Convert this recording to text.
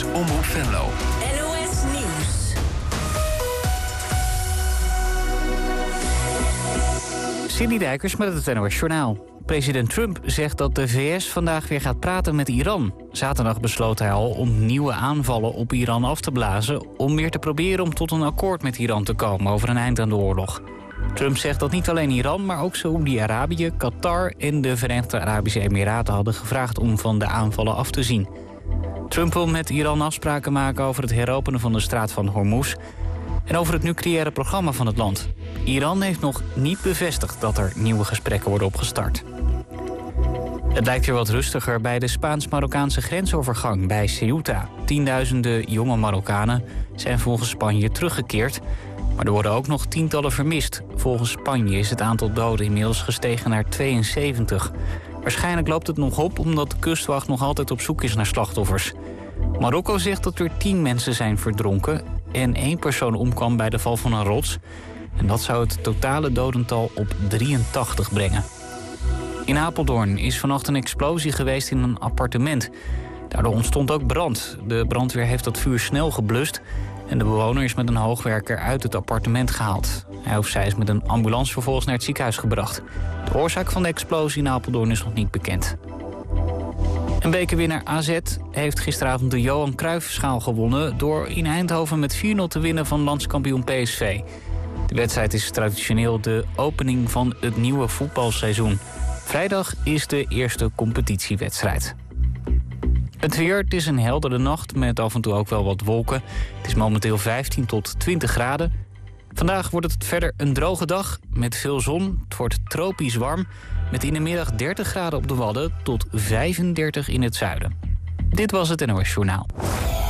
is Omroep Venlo. NOS Nieuws. Cindy Dijkers met het NOS Journaal. President Trump zegt dat de VS vandaag weer gaat praten met Iran. Zaterdag besloot hij al om nieuwe aanvallen op Iran af te blazen... om weer te proberen om tot een akkoord met Iran te komen over een eind aan de oorlog. Trump zegt dat niet alleen Iran, maar ook Saoedi-Arabië, Qatar en de Verenigde Arabische Emiraten hadden gevraagd om van de aanvallen af te zien. Trump wil met Iran afspraken maken over het heropenen van de straat van Hormuz en over het nucleaire programma van het land. Iran heeft nog niet bevestigd dat er nieuwe gesprekken worden opgestart. Het lijkt weer wat rustiger bij de Spaans-Marokkaanse grensovergang bij Ceuta. Tienduizenden jonge Marokkanen zijn volgens Spanje teruggekeerd, maar er worden ook nog tientallen vermist. Volgens Spanje is het aantal doden inmiddels gestegen naar 72. Waarschijnlijk loopt het nog op omdat de kustwacht nog altijd op zoek is naar slachtoffers. Marokko zegt dat er 10 mensen zijn verdronken en 1 persoon omkwam bij de val van een rots. En dat zou het totale dodental op 83 brengen. In Apeldoorn is vannacht een explosie geweest in een appartement. Daardoor ontstond ook brand. De brandweer heeft dat vuur snel geblust en de bewoner is met een hoogwerker uit het appartement gehaald. Hij of zij is met een ambulance vervolgens naar het ziekenhuis gebracht. De oorzaak van de explosie in Apeldoorn is nog niet bekend. Een bekerwinnaar AZ heeft gisteravond de Johan Cruijffschaal gewonnen door in Eindhoven met 4-0 te winnen van landskampioen PSV. De wedstrijd is traditioneel de opening van het nieuwe voetbalseizoen. Vrijdag is de eerste competitiewedstrijd. Het weer, het is een heldere nacht met af en toe ook wel wat wolken. Het is momenteel 15 tot 20 graden. Vandaag wordt het verder een droge dag met veel zon. Het wordt tropisch warm met in de middag 30 graden op de Wadden tot 35 in het zuiden. Dit was het NOS Journaal.